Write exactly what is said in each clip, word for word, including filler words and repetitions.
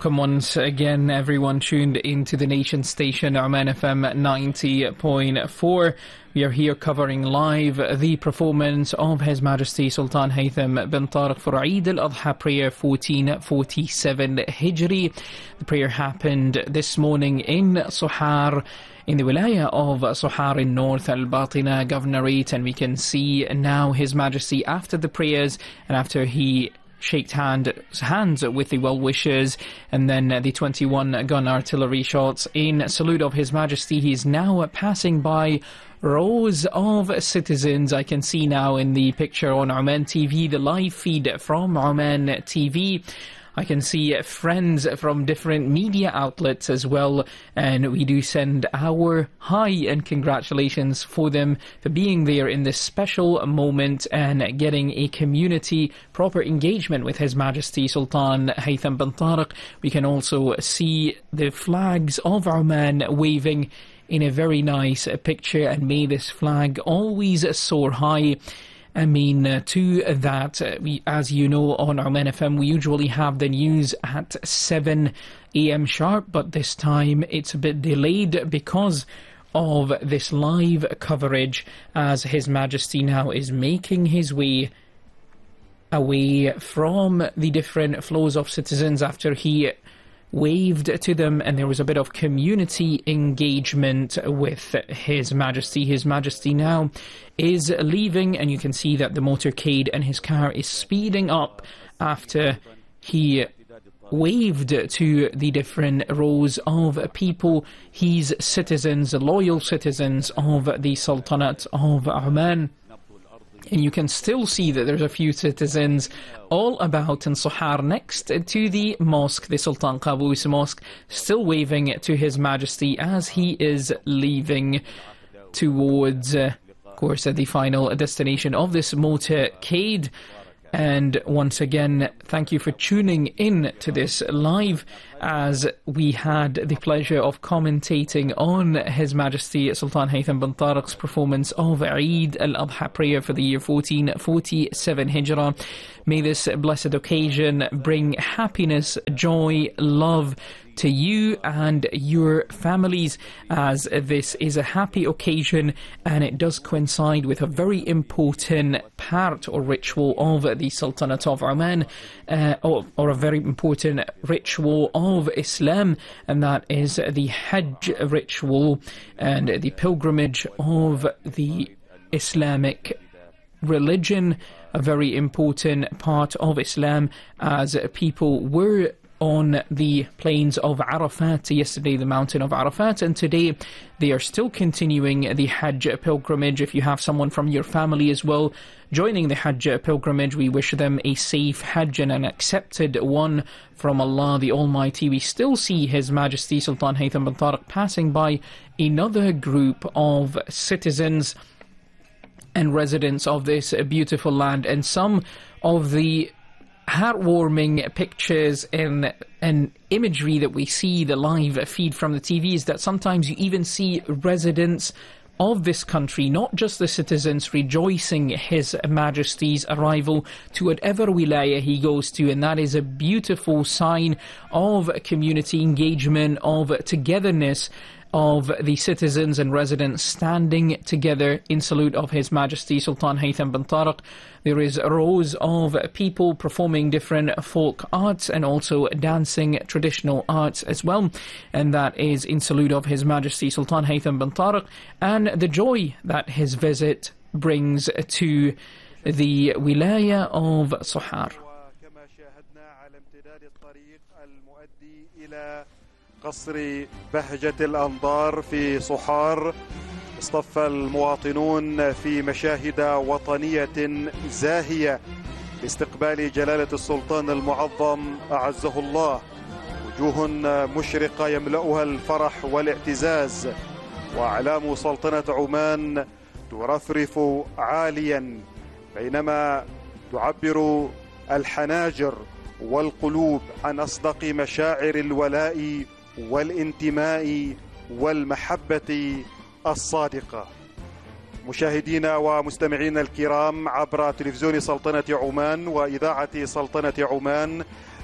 Welcome once again, everyone tuned into the nation station, Oman F M ninety point four. We are here covering live the performance of His Majesty Sultan Haytham bin Tariq for Eid al-Adha prayer fourteen forty-seven Hijri. The prayer happened this morning in Sohar, in the wilaya of Sohar in North Al-Batina Governorate, and we can see now His Majesty after the prayers and after he shaked hand, hands with the well-wishers, and then the twenty-one gun artillery shots in salute of His Majesty. He's now passing by rows of citizens. I can see now in the picture on Oman T V, the live feed from Oman T V. I can see friends from different media outlets as well, and we do send our hi and congratulations for them for being there in this special moment and getting a community proper engagement with His Majesty Sultan Haytham bin Tariq. We can also see the flags of Oman waving in a very nice picture, and may this flag always soar high. I mean, uh, to that, uh, we, as you know, on Oman F M, we usually have the news at seven A M sharp, but this time it's a bit delayed because of this live coverage, as His Majesty now is making his way away from the different flows of citizens after he waved to them, and there was a bit of community engagement with His Majesty. His Majesty now is leaving, and you can see that the motorcade and his car is speeding up after he waved to the different rows of people, his citizens, loyal citizens of the Sultanate of Oman. And you can still see that there's a few citizens all about in Sohar next to the mosque, the Sultan Qaboos Mosque, still waving to His Majesty as he is leaving towards, uh, of course, uh, the final destination of this motorcade. And once again, thank you for tuning in to this live, as we had the pleasure of commentating on His Majesty Sultan Haytham bin Tariq's performance of Eid al-Adha prayer for the year fourteen forty-seven Hijrah. May this blessed occasion bring happiness, joy, love to you and your families, as this is a happy occasion and it does coincide with a very important part or ritual of the Sultanate of Oman, uh, or, or a very important ritual of Islam, and that is the Hajj ritual and the pilgrimage of the Islamic religion, a very important part of Islam, as people were on the plains of Arafat yesterday, the mountain of Arafat, and today they are still continuing the Hajj pilgrimage. If you have someone from your family as well joining the Hajj pilgrimage, we wish them a safe Hajj and an accepted one from Allah the Almighty. We still see His Majesty Sultan Haytham bin Tariq passing by another group of citizens and residents of this beautiful land, and some of the heartwarming pictures and, and imagery that we see, the live feed from the T V, is that sometimes you even see residents of this country, not just the citizens, rejoicing His Majesty's arrival to whatever wilaya he goes to, and that is a beautiful sign of community engagement, of togetherness, of the citizens and residents standing together in salute of His Majesty Sultan Haytham bin Tariq. There is rows of people performing different folk arts and also dancing traditional arts as well, and that is in salute of His Majesty Sultan Haytham bin Tariq and the joy that his visit brings to the wilaya of Sohar. قصر بهجة الأنظار في صحار اصطف المواطنون في مشاهد وطنية زاهية لاستقبال جلالة السلطان المعظم أعزه الله. وجوه مشرقة يملأها الفرح والاعتزاز، وأعلام سلطنة عمان ترفرف عاليا، بينما تعبر الحناجر والقلوب عن أصدق مشاعر الولاء والانتماء والمحبة الصادقة. مشاهدينا ومستمعينا الكرام عبر تلفزيون سلطنة عمان وإذاعة سلطنة عمان،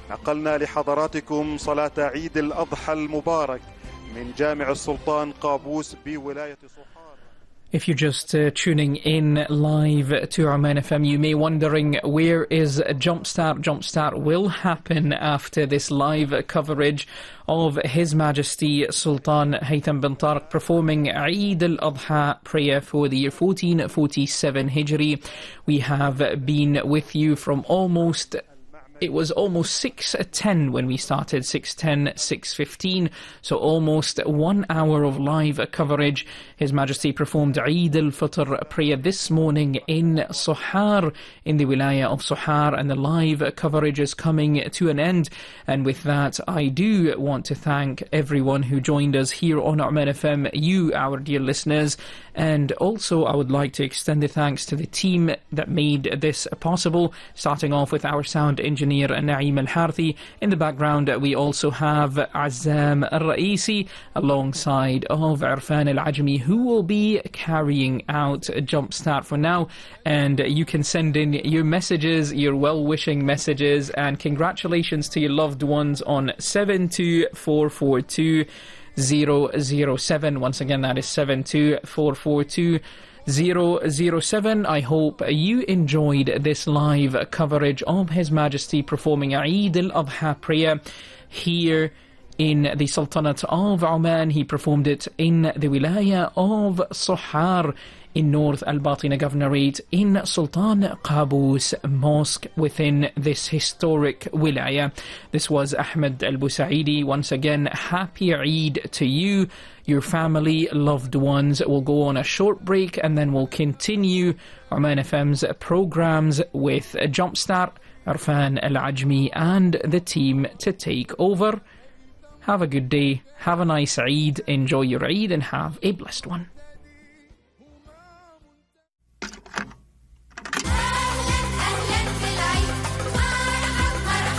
نقلنا لحضراتكم صلاة عيد الأضحى المبارك من جامع السلطان قابوس بولاية صحار. If you're just uh, tuning in live to Oman F M, you may wondering where is Jumpstart. Jumpstart will happen after this live coverage of His Majesty Sultan Haytham bin Tariq performing Eid al-Adha prayer for the year fourteen forty-seven Hijri. We have been with you from almost... It was almost six ten when we started, six ten, six fifteen, so almost one hour of live coverage. His Majesty performed Eid al-Fitr prayer this morning in Sohar, in the wilaya of Sohar, and the live coverage is coming to an end. And with that, I do want to thank everyone who joined us here on Oman F M, you, our dear listeners, and also I would like to extend the thanks to the team that made this possible, starting off with our sound engineer Naeem Al-Harthi. In the background we also have Azam Al-Raisi alongside of Irfan Al-Ajmi, who will be carrying out Jumpstart for now. And you can send in your messages, your well-wishing messages and congratulations to your loved ones on seven two four four two zero zero seven. Once again, that is seven two four four two zero zero seven. I hope you enjoyed this live coverage of His Majesty performing Eid al-Adha prayer here in the Sultanate of Oman. He performed it in the wilaya of Sohar in North Al-Batina Governorate in Sultan Qaboos Mosque within this historic wilaya. This was Ahmed Al-Busaidi. Once again, happy Eid to you, your family, loved ones. We'll go on a short break and then we'll continue Oman F M's programs with Jumpstart, Irfan Al-Ajmi and the team to take over. Have a good day, have a nice Eid, enjoy your Eid and have a blessed one.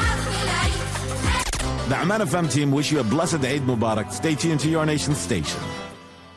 The Oman F M team wish you a blessed Eid Mubarak. Stay tuned to your nation station.